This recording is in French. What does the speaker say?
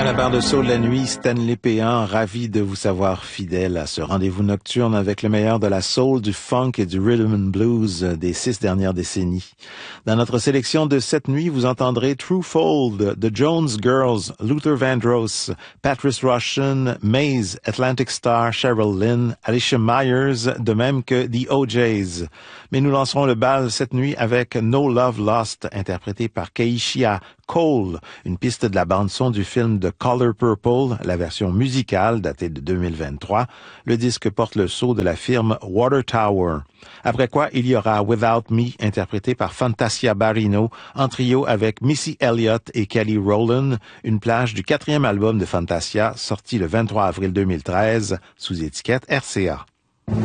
la barre de saut de la nuit, Stanley Péan, ravi de vous savoir fidèle à ce rendez-vous nocturne avec le meilleur de la soul, du funk et du rhythm and blues des 6 dernières décennies. Dans notre sélection de cette nuit, vous entendrez True Fold, The Jones Girls, Luther Vandross, Patrice Rushen, Maze, Atlantic Star, Cheryl Lynn, Alicia Myers, de même que The OJs. Mais nous lancerons le bal cette nuit avec No Love Lost, interprété par Keishia Cole, une piste de la bande-son du film The Color Purple, la version musicale datée de 2023. Le disque porte le sceau de la firme Water Tower. Après quoi, il y aura Without Me, interprété par Fantasia Barrino, en trio avec Missy Elliott et Kelly Rowland, une plage du 4e album de Fantasia, sorti le 23 avril 2013, sous étiquette RCA.